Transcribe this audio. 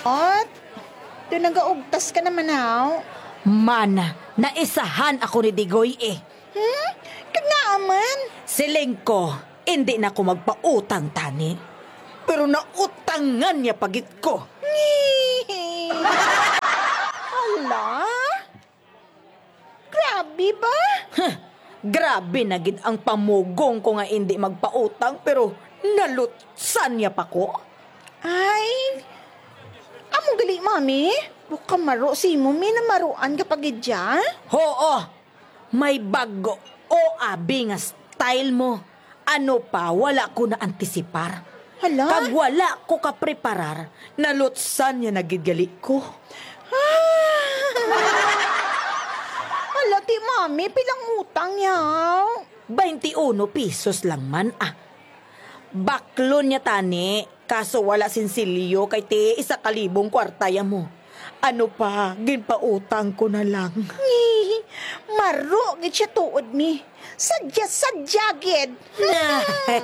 At, doon nagaugtas ka naman haw. Mana, naisahan ako ni Digoy eh. Kagaaman. Siling ko, hindi na ako magpautang tani. Pero nautangan niya pagit ko. Hala? Grabe ba? Grabe na gid ang pamugong ko nga hindi magpautang pero nalutsan niya pa ko. Ay, amo gali, mami. Buka maro si mo, may namaruan kapag idya. Oo, may bago o abi nga style mo. Ano pa, wala ko na antisipar. Hala? Kag wala ko kapreparar, nalutsan niya na gid gali ko. Hala, ti mami, pilang utang yaw. 21 pesos lang man ah. Baklon niya tani, kaso wala sinsilyo kay te 1,000 kwartaya mo. Ano pa, ginpautang ko na lang. Maro, gid siya tuod mi. Sadya gid.